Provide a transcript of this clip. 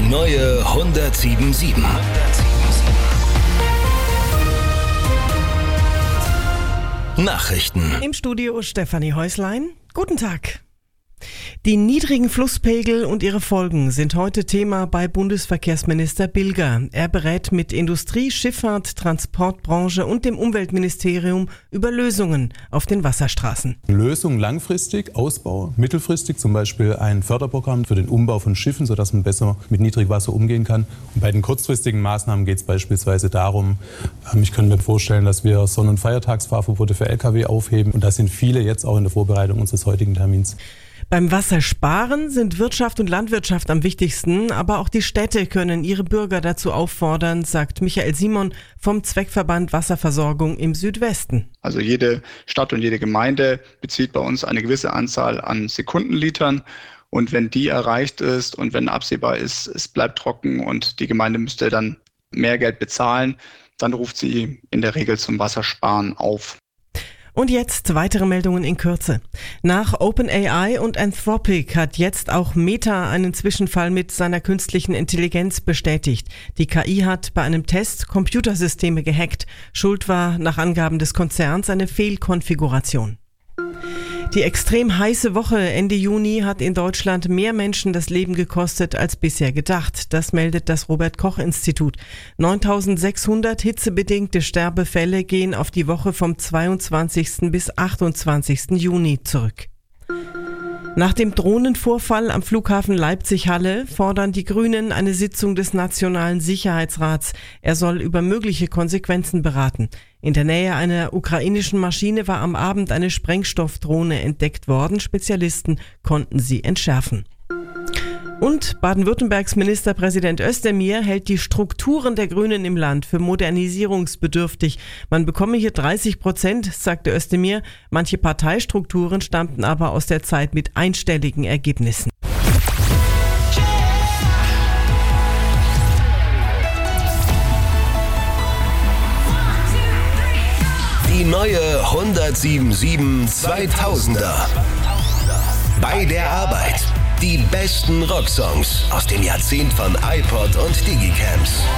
neue 107.7. Nachrichten. Im Studio Stefanie Häuslein. Guten Tag. Die niedrigen Flusspegel und ihre Folgen sind heute Thema bei Bundesverkehrsminister Bilger. Er berät mit Industrie, Schifffahrt, Transportbranche und dem Umweltministerium über Lösungen auf den Wasserstraßen. Lösungen langfristig, Ausbau mittelfristig, zum Beispiel ein Förderprogramm für den Umbau von Schiffen, sodass man besser mit Niedrigwasser umgehen kann. Und bei den kurzfristigen Maßnahmen geht es beispielsweise darum, ich könnte mir vorstellen, dass wir Sonn- und Feiertagsfahrverbote für Lkw aufheben. Und da sind viele jetzt auch in der Vorbereitung unseres heutigen Termins. Beim Wassersparen sind Wirtschaft und Landwirtschaft am wichtigsten, aber auch die Städte können ihre Bürger dazu auffordern, sagt Michael Simon vom Zweckverband Wasserversorgung im Südwesten. Also jede Stadt und jede Gemeinde bezieht bei uns eine gewisse Anzahl an Sekundenlitern. Und wenn die erreicht ist und wenn absehbar ist, es bleibt trocken und die Gemeinde müsste dann mehr Geld bezahlen, dann ruft sie in der Regel zum Wassersparen auf. Und jetzt weitere Meldungen in Kürze. Nach OpenAI und Anthropic hat jetzt auch Meta einen Zwischenfall mit seiner künstlichen Intelligenz bestätigt. Die KI hat bei einem Test Computersysteme gehackt. Schuld war nach Angaben des Konzerns eine Fehlkonfiguration. Die extrem heiße Woche Ende Juni hat in Deutschland mehr Menschen das Leben gekostet als bisher gedacht. Das meldet das Robert-Koch-Institut. 9.600 hitzebedingte Sterbefälle gehen auf die Woche vom 22. bis 28. Juni zurück. Nach dem Drohnenvorfall am Flughafen Leipzig-Halle fordern die Grünen eine Sitzung des Nationalen Sicherheitsrats. Er soll über mögliche Konsequenzen beraten. In der Nähe einer ukrainischen Maschine war am Abend eine Sprengstoffdrohne entdeckt worden. Spezialisten konnten sie entschärfen. Und Baden-Württembergs Ministerpräsident Özdemir hält die Strukturen der Grünen im Land für modernisierungsbedürftig. Man bekomme hier 30%, sagte Özdemir. Manche Parteistrukturen stammten aber aus der Zeit mit einstelligen Ergebnissen. Die neue 107.7 2000er. Bei der Arbeit. Die besten Rocksongs aus dem Jahrzehnt von iPod und Digicams.